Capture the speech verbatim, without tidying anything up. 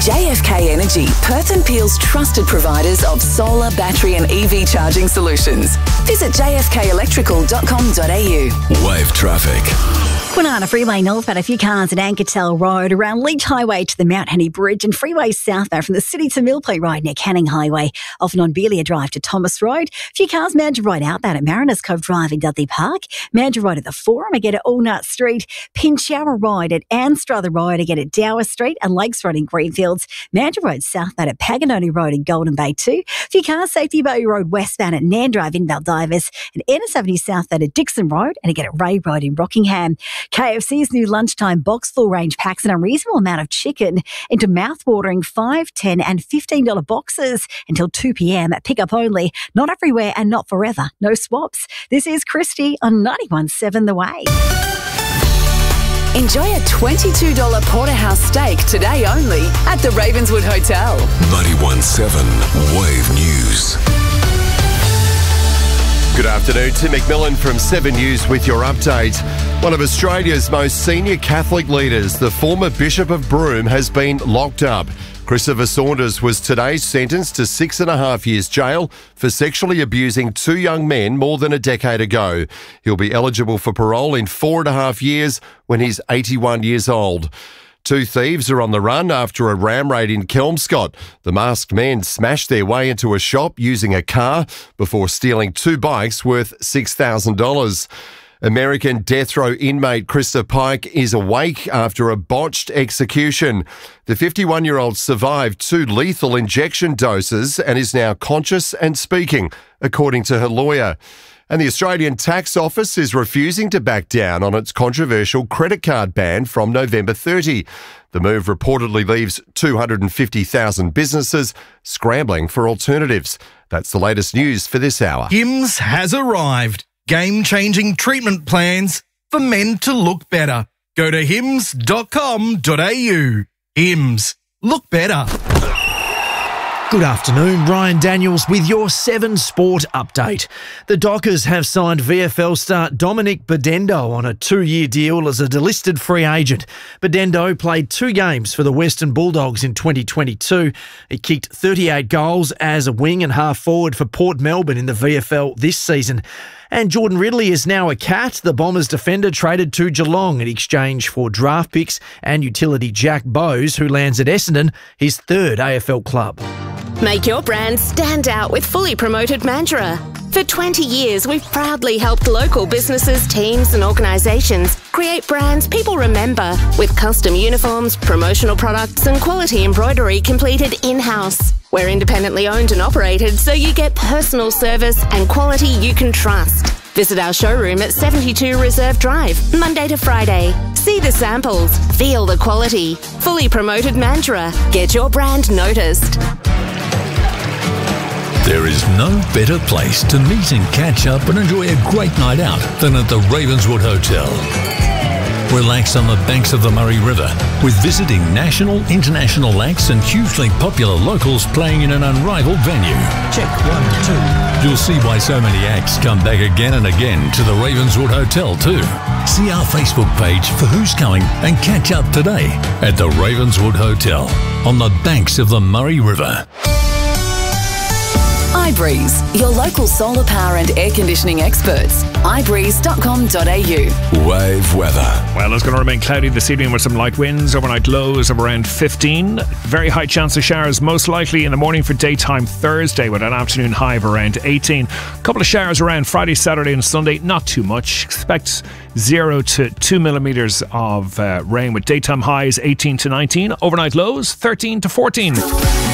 J F K Energy, Perth and Peel's trusted providers of solar, battery and E V charging solutions. Visit j f k electrical dot com dot a u. Wave traffic. Kwinana Freeway northbound, a few cars at Ankertel Road, around Leach Highway to the Mount Henny Bridge, and freeway southbound from the city to Millplay Road near Canning Highway, off Nonbelia Drive to Thomas Road. A few cars Mandurah Road outbound at Mariners Cove Drive in Dudley Park, Mandurah Road at the Forum, again at Allnut Street, Pinchara Road at Anstruther Road, again at Dower Street, and Lakes Road in Greenfields, Mandurah Road southbound at Paganoni Road in Golden Bay too. A few cars Safety Bay Road westbound at Nan Drive in Baldivis, and Ennis Avenue southbound at Dixon Road, and again at Ray Road in Rockingham. K F C's new lunchtime box full range packs an unreasonable amount of chicken into mouth-watering five, ten and fifteen dollars boxes until two p.m. Pick up only, not everywhere and not forever. No swaps. This is Christy on ninety-one point seven The Wave. Enjoy a twenty-two dollars porterhouse steak today only at the Ravenswood Hotel. ninety-one point seven Wave News. Good afternoon, Tim McMillan from seven News with your update. One of Australia's most senior Catholic leaders, the former Bishop of Broome, has been locked up. Christopher Saunders was today sentenced to six and a half years jail for sexually abusing two young men more than a decade ago. He'll be eligible for parole in four and a half years when he's eighty-one years old. Two thieves are on the run after a ram raid in Kelmscott. The masked men smashed their way into a shop using a car before stealing two bikes worth six thousand dollars. American death row inmate Krista Pike is awake after a botched execution. The fifty-one-year-old survived two lethal injection doses and is now conscious and speaking, according to her lawyer. And the Australian Tax Office is refusing to back down on its controversial credit card ban from November thirtieth. The move reportedly leaves two hundred fifty thousand businesses scrambling for alternatives. That's the latest news for this hour. Hims has arrived. Game-changing treatment plans for men to look better. Go to hims dot com dot a u. Hims. Look better. Good afternoon, Ryan Daniels with your seven Sport update. The Dockers have signed V F L star Dominic Bedendo on a two-year deal as a delisted free agent. Bedendo played two games for the Western Bulldogs in twenty twenty-two. He kicked thirty-eight goals as a wing and half forward for Port Melbourne in the V F L this season. And Jordan Ridley is now a Cat. The Bombers defender traded to Geelong in exchange for draft picks and utility Jack Bowes, who lands at Essendon, his third A F L club. Make your brand stand out with Fully Promoted Mandurah. For twenty years, we've proudly helped local businesses, teams and organisations create brands people remember with custom uniforms, promotional products and quality embroidery completed in-house. We're independently owned and operated, so you get personal service and quality you can trust. Visit our showroom at seventy-two Reserve Drive, Monday to Friday. See the samples, feel the quality. Fully Promoted Mandurah. Get your brand noticed. There is no better place to meet and catch up and enjoy a great night out than at the Ravenswood Hotel. Relax on the banks of the Murray River with visiting national, international acts and hugely popular locals playing in an unrivaled venue. Check one, two. You'll see why so many acts come back again and again to the Ravenswood Hotel too. See our Facebook page for who's coming and catch up today at the Ravenswood Hotel on the banks of the Murray River. iBreeze, your local solar power and air conditioning experts. i breeze dot com dot a u. Wave weather. Well, it's going to remain cloudy this evening with some light winds. Overnight lows of around fifteen. Very high chance of showers, most likely in the morning for daytime Thursday, with an afternoon high of around eighteen. A couple of showers around Friday, Saturday and Sunday. Not too much. Expect zero to two millimetres of uh, rain, with daytime highs eighteen to nineteen. Overnight lows thirteen to fourteen.